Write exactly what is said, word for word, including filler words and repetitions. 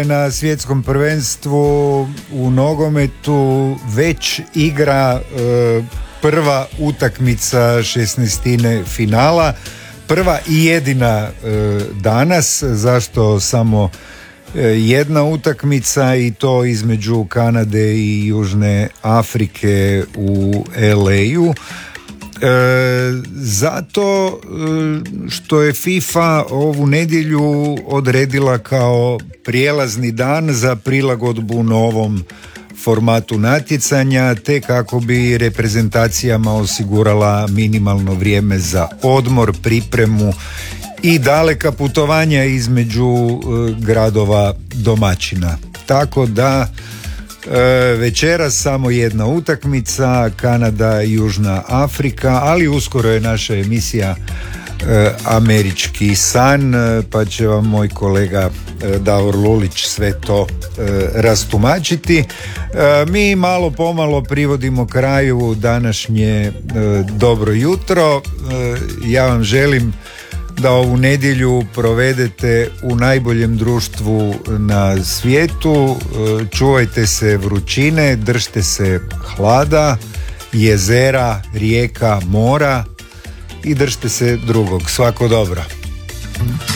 Na svjetskom prvenstvu u nogometu već igra e, prva utakmica šesnaestine finala, prva i jedina e, danas. Zašto samo e, jedna utakmica, i to između Kanade i Južne Afrike u el ej-u? E, zato e, što je FIFA ovu nedjelju odredila kao prijelazni dan za prilagodbu novom formatu natjecanja, te kako bi reprezentacijama osigurala minimalno vrijeme za odmor, pripremu i daleka putovanja između e, gradova domaćina. Tako da E, večeras samo jedna utakmica, Kanada i Južna Afrika, ali uskoro je naša emisija e, Američki san, e, pa će vam moj kolega e, Davor Lulić sve to e, rastumačiti. E, mi malo pomalo privodimo kraju današnje e, dobro jutro. E, ja vam želim da ovu nedjelju provedete u najboljem društvu na svijetu. Čuvajte se vrućine, držite se hlada, jezera, rijeka, mora i držite se drugog. Svako dobro.